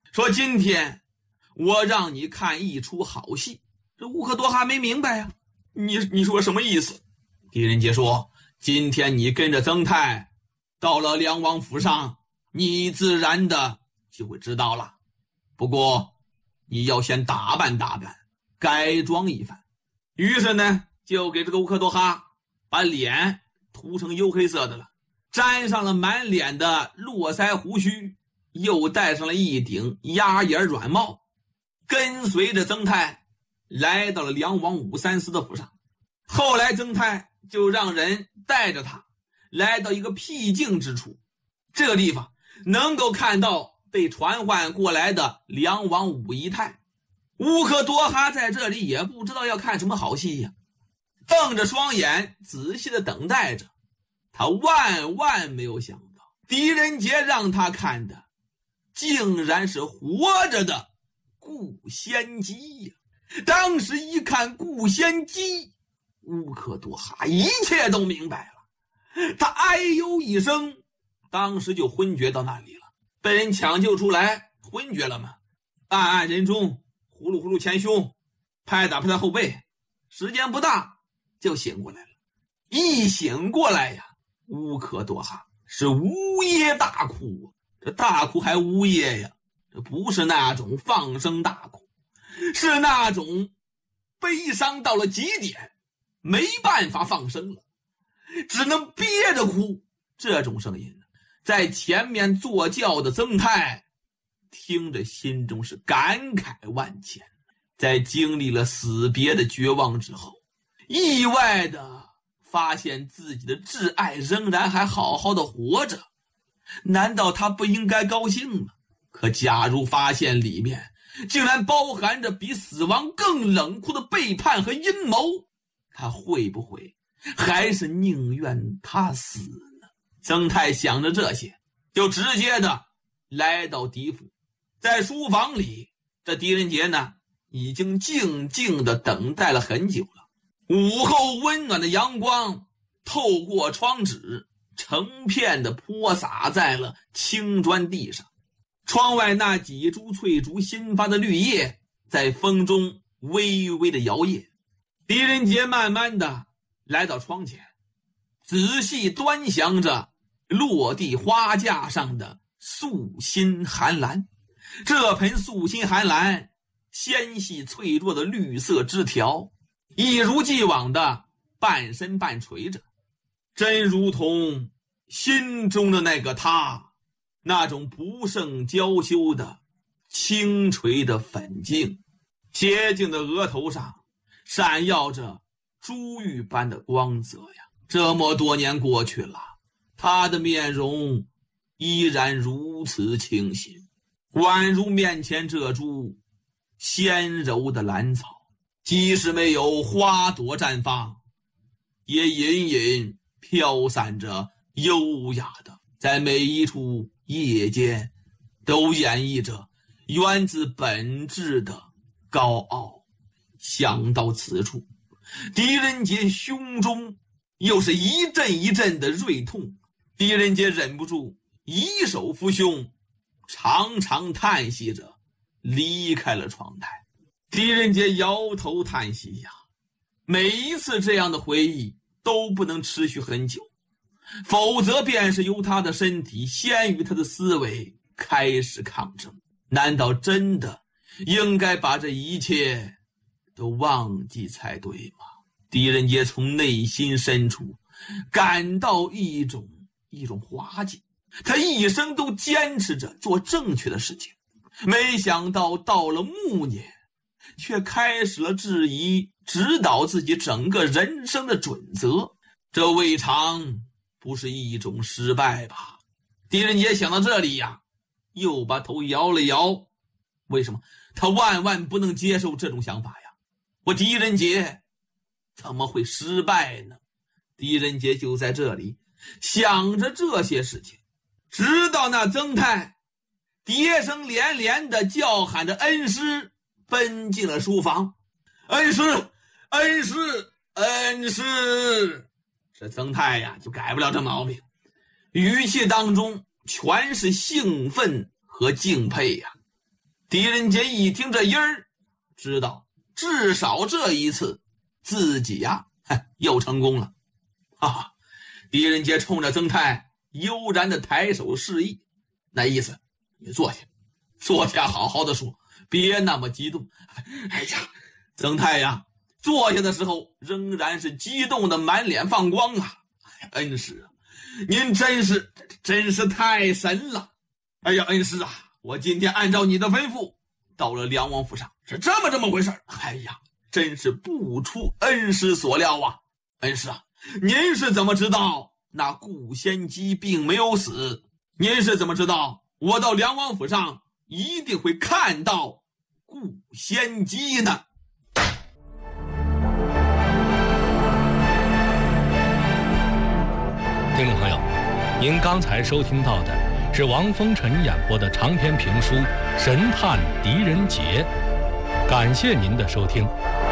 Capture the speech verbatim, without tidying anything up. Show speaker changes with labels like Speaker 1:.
Speaker 1: 说今天我让你看一出好戏。这乌克多哈没明白呀，你你说什么意思？狄仁杰说，今天你跟着曾泰到了梁王府上，你自然的就会知道了。不过你要先打扮打扮，改装一番。于是呢，就给这个乌克多哈把脸涂成黝黑色的了，沾上了满脸的络腮胡须，又戴上了一顶鸭眼软帽，跟随着曾泰来到了梁王武三思的府上。后来曾泰就让人带着他来到一个僻静之处，这个地方能够看到被传唤过来的梁王武仪泰。乌克多哈在这里也不知道要看什么好戏呀，瞪着双眼仔细的等待着。他万万没有想到，狄仁杰让他看的竟然是活着的顾仙姬呀！当时一看顾仙姬，乌克多哈一切都明白了，他哎呦一声，当时就昏厥到那里了。被人抢救出来，昏厥了嘛，暗暗人中，呼噜呼噜前胸，拍打拍打后背，时间不大就醒过来了。一醒过来呀，乌克多哈是呜咽大哭，这大哭还呜咽呀，这不是那种放声大哭，是那种悲伤到了极点，没办法放声了，只能憋着哭。这种声音在前面坐轿的曾泰听着心中是感慨万千。在经历了死别的绝望之后，意外的发现自己的挚爱仍然还好好的活着，难道他不应该高兴吗？可假如发现里面竟然包含着比死亡更冷酷的背叛和阴谋，他会不会还是宁愿他死呢？曾泰想着这些，就直接的来到狄府。在书房里，这狄仁杰呢已经静静的等待了很久了。午后温暖的阳光透过窗纸成片的泼洒在了青砖地上，窗外那几株翠竹新发的绿叶在风中微微的摇曳。狄仁杰慢慢的来到窗前，仔细端详着落地花架上的素心寒兰。这盆素心寒兰纤细脆弱的绿色枝条一如既往的半伸半垂着，真如同心中的那个他，那种不胜娇羞的轻垂的粉颈，洁净的额头上闪耀着珠玉般的光泽呀。这么多年过去了，他的面容依然如此清新，宛如面前这株纤柔的兰草，即使没有花朵绽放，也隐隐飘散着优雅的，在每一处叶间都演绎着源自本质的高傲。想到此处，狄仁杰胸中又是一阵一阵的锐痛。狄仁杰忍不住以手扶胸，长长叹息着离开了窗台。狄仁杰摇头叹息呀，每一次这样的回忆都不能持续很久，否则便是由他的身体先于他的思维开始抗争。难道真的应该把这一切都忘记才对吗？狄仁杰从内心深处感到一种一种滑稽，他一生都坚持着做正确的事情，没想到到了暮年却开始了质疑指导自己整个人生的准则，这未尝不是一种失败吧？狄仁杰想到这里呀，又把头摇了摇。为什么？他万万不能接受这种想法呀！我狄仁杰怎么会失败呢？狄仁杰就在这里想着这些事情，直到那曾泰跌声连连地叫喊着恩师奔进了书房。恩师，恩师，恩师！这曾泰呀就改不了这毛病，语气当中全是兴奋和敬佩呀。 狄仁杰一听这音儿，知道至少这一次自己呀、啊、又成功了啊！狄仁杰冲着曾泰悠然的抬手示意，那意思你坐下，坐下好好的说，别那么激动。哎呀，曾泰呀，坐下的时候仍然是激动的满脸放光啊！恩师啊，您真是真是太神了！哎呀，恩师啊，我今天按照你的吩咐到了梁王府上，是这么这么回事。哎呀，真是不出恩师所料啊！恩师啊，您是怎么知道那顾仙姬并没有死？您是怎么知道我到梁王府上一定会看到顾仙姬呢？
Speaker 2: 听众朋友，您刚才收听到的是王风尘演播的长篇评书《神探狄仁杰》，感谢您的收听。